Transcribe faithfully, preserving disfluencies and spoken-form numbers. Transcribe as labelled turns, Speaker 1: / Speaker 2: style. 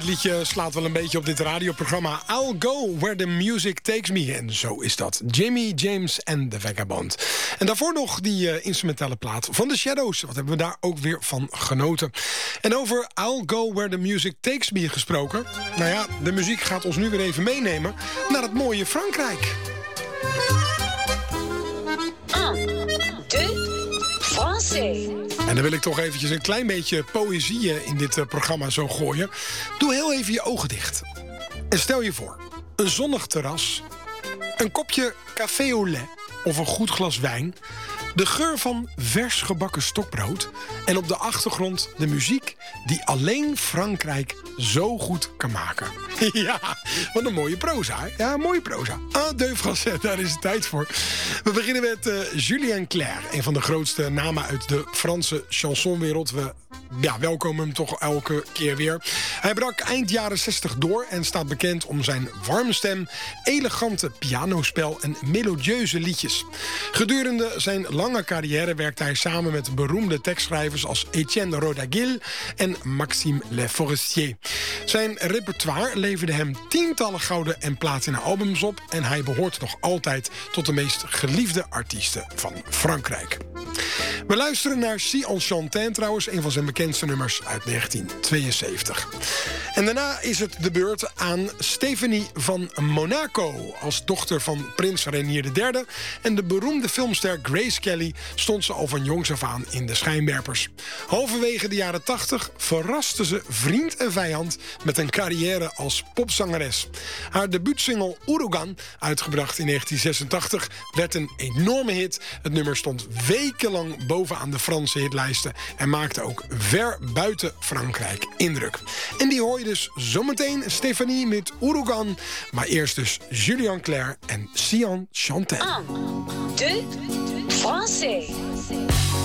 Speaker 1: Het liedje slaat wel een beetje op dit radioprogramma I'll Go Where the Music Takes Me. En zo is dat. Jimmy James en The Vagabond. En daarvoor nog die uh, instrumentale plaat van The Shadows. Wat hebben we daar ook weer van genoten. En over I'll Go Where the Music Takes Me gesproken. Nou ja, de muziek gaat ons nu weer even meenemen naar het mooie Frankrijk. En dan wil ik toch eventjes een klein beetje poëzie in dit programma zo gooien. Doe heel even je ogen dicht. En stel je voor, een zonnig terras, een kopje café au lait of een goed glas wijn, de geur van vers gebakken stokbrood en op de achtergrond de muziek die alleen Frankrijk zo goed kan maken. Ja, wat een mooie proza, hè? Ja, mooie proza. Ah, deux français, daar is het tijd voor. We beginnen met uh, Julien Clerc, een van de grootste namen uit de Franse chansonwereld. We ja, welkomen hem toch elke keer weer. Hij brak eind jaren zestig door en staat bekend om zijn warme stem, elegante pianospel en melodieuze liedjes. Gedurende zijn lange carrière werkte hij samen met beroemde tekstschrijvers als Etienne Rodaguil en Maxime Le Forestier. Zijn repertoire leverde hem tientallen gouden en platina albums op en hij behoort nog altijd tot de meest geliefde artiesten van Frankrijk. We luisteren naar Si Enchanté trouwens, een van zijn bekendste nummers uit negentien tweeënzeventig. En daarna is het de beurt aan Stéphanie van Monaco. Als dochter van prins Renier de derde en de beroemde filmster Grace Kelly stond ze al van jongs af aan in de schijnwerpers. Halverwege de jaren tachtig verraste ze vriend en vijand met een carrière als popzangeres. Haar debuutsingle Ouragan, uitgebracht in negentien zesentachtig, werd een enorme hit. Het nummer stond wekenlang bovenaan de Franse hitlijsten en maakte ook ver buiten Frankrijk indruk. En die hoor je dus zometeen, Stéphanie met Ouragan. Maar eerst dus Julien Clerc en Si Enchanté.
Speaker 2: un, deux, français.